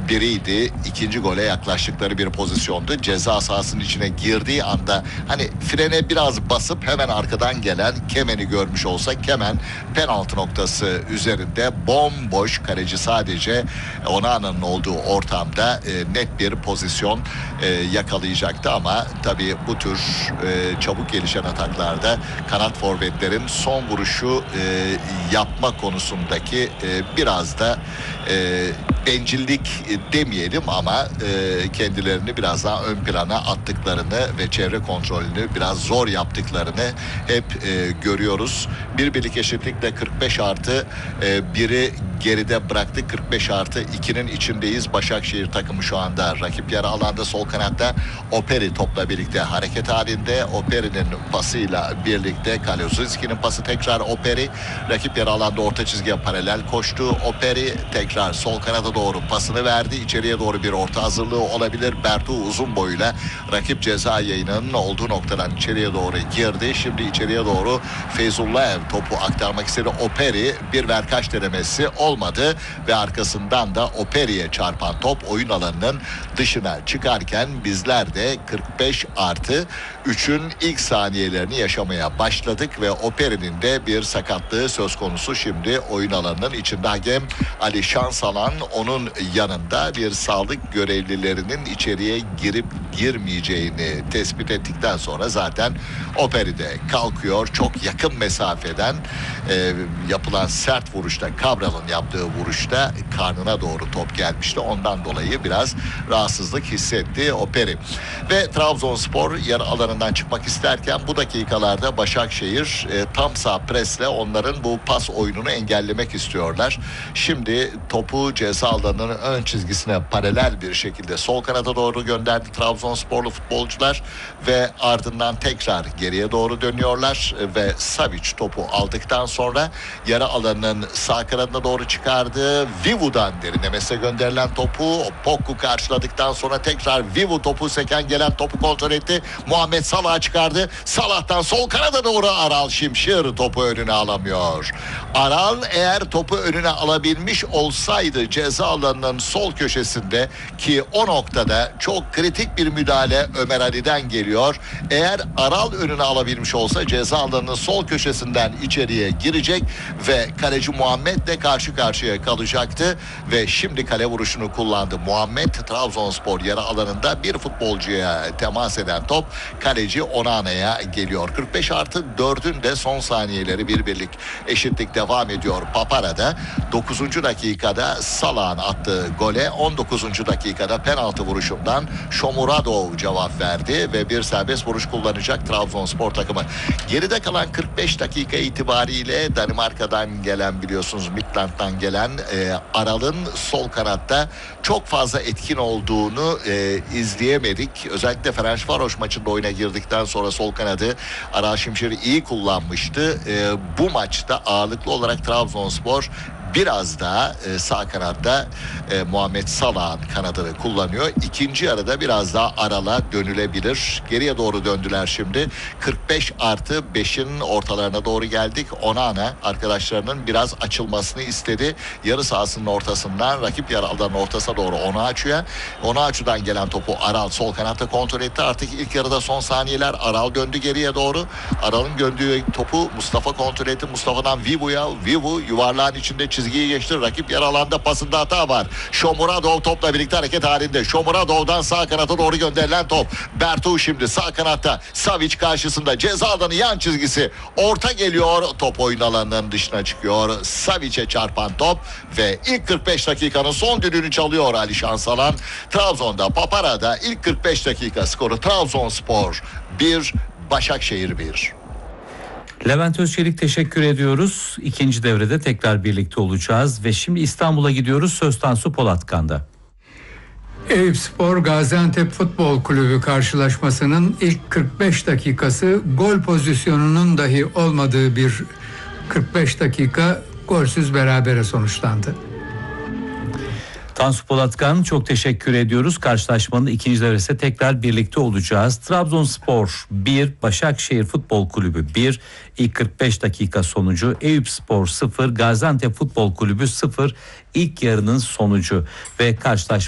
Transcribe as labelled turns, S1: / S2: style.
S1: biriydi. İkinci gole yaklaştıkları bir pozisyondu. Ceza sahasının içine girdiği anda hani frene biraz basıp hemen arkadan gelen Kemen'i görmüş olsa Kemen penaltı noktası üzerinde bomboş, kaleci sadece Onana'nın olduğu ortamda net bir pozisyon yakalayacaktı ama tabii bu tür çabuk gelişen ataklarda kanat forvetlerin son vuruşu yapma konusundaki biraz da bencillik demeyelim ama kendilerini biraz daha ön plana attıklarını ve çevre kontrolünü biraz zor yaptıklarını hep görüyoruz. Bir birlik eşitlikle 45+1'i geride bıraktık. 45+2'nin içindeyiz. Başakşehir takımı şu anda rakip yarı alanda sol kanatta Operi topla birlikte hareket halinde. Operi'nin pasıyla birlikte Kaluzinski'nin pası tekrar Operi. Rakip yarı alanda orta çizgiye paralel koştu. Operi tekrar sol kanada doğru pasını verdi. İçeriye doğru bir orta hazırlığı olabilir. Bertu uzun boyuyla rakip ceza yayınının olduğu noktadan içeriye doğru girdi. Şimdi içeriye doğru Feyzullaev topu aktarmak istedi. Operi bir verkaç denemesi olmadı ve arkasından da Operi'ye çarpan top oyun alanının dışına çıkarken bizler de 45+3'ün ilk saniyelerini yaşamaya başladık ve Operi'nin de bir sakatlığı söz konusu. Şimdi oyun alanının içinde hakem Ali Şansalan, onun yanında bir sağlık görevlilerinin içeriye girip girmeyeceğini tespit ettikten sonra zaten Operi de kalkıyor. Çok yakın mesafeden yapılan sert vuruşta, Cabral'ın yaptığı vuruşta karnına doğru top gelmişti. Ondan dolayı biraz rahatsızlık hissetti Operi. Ve Trabzonspor yarı alanından çıkmak isterken bu dakikalarda Başakşehir tam sağ presle onların bu pas oyununu engellemek istiyorlar. Şimdi topu ceza alanının ön çizgisine paralel bir şekilde sol kanada doğru gönderdi Trabzonsporlu futbolcular ve ardından tekrar geriye doğru dönüyorlar ve Savic topu aldıktan sonra yarı alanının sağ kanadına doğru çıkardı. Vivu'dan derinlemesine gönderilen topu Pokku karşıladıktan sonra tekrar Vivu topu seken gelen topu kontrol etti. Muhammed Salah'a çıkardı. Salah'tan sol kanada doğru Aral Şimşir topu önüne alamıyor. Aral eğer topu önüne alabilmiş olsaydı ceza alanının sol köşesinde ki o noktada çok kritik bir müdahale Ömer Ali'den geliyor. Eğer Aral önüne alabilmiş olsa ceza alanının sol köşesinden içeriye girecek ve kaleci Muhammed de karşı karşıya kalacaktı ve şimdi kale vuruşunu kullandı. Muhammed Trabzonspor yarı alanında bir futbolcuya temas eden top kaleci Onana'ya geliyor. 45+4'ün de son saniyeleri bir birlik eşitlik devam ediyor. Papara'da 9. dakikada Salah'ın attığı gole 19. dakikada penaltı vuruşundan Shomurodov cevap verdi ve bir serbest vuruş kullanacak Trabzonspor takımı. Geride kalan 45 dakika itibariyle Danimarka'dan gelen, biliyorsunuz Midtjylland'dan gelen Aral'ın sol kanatta çok fazla etkin olduğunu izleyemedik. Özellikle Ferencvaros maçında oyuna girdikten sonra sol kanadı Aral Şimşir'i iyi kullanmıştı. Bu maçta ağırlıklı olarak Trabzonspor biraz daha sağ kanatta Muhammed Salah'ın kanadını kullanıyor. İkinci yarıda biraz daha Aral'a dönülebilir. Geriye doğru döndüler şimdi. 45+5'in ortalarına doğru geldik. Onana arkadaşlarının biraz açılmasını istedi. Yarı sahasının ortasından rakip yarı alanın ortasına doğru Onaçu'dan gelen topu Aral sol kanatta kontrol etti. Artık ilk yarıda son saniyeler. Aral döndü geriye doğru. Aral'ın döndüğü topu Mustafa kontrol etti. Mustafa'dan Vivu'ya. Vivu yuvarlağın içinde çizgiyi geçti. Rakip yarı alanda pasında hata var. Shomurodov topla birlikte hareket halinde. Shomurodov'dan sağ kanata doğru gönderilen top. Bertu şimdi sağ kanatta. Savic karşısında ceza alanı yan çizgisi. Orta geliyor. Top oyun alanının dışına çıkıyor. Savic'e çarpan top ve ilk 45 dakikanın son düdüğünü çalıyor Ali Şansalan. Trabzon'da, Papara'da ilk 45 dakika skoru Trabzonspor 1, Başakşehir 1.
S2: Levent Özçelik teşekkür ediyoruz. İkinci devrede tekrar birlikte olacağız ve şimdi İstanbul'a gidiyoruz. Söz Tansu Polatkan'da.
S3: Eyüpspor Gaziantep Futbol Kulübü karşılaşmasının ilk 45 dakikası gol pozisyonunun dahi olmadığı bir 45 dakika golsüz berabere sonuçlandı.
S2: Tansu Polatkan, çok teşekkür ediyoruz. Karşılaşmanın ikinci devresinde tekrar birlikte olacağız. Trabzonspor 1, Başakşehir Futbol Kulübü 1, ilk 45 dakika sonucu. Eyüpspor 0, Gaziantep Futbol Kulübü 0, ilk yarının sonucu ve karşılaşma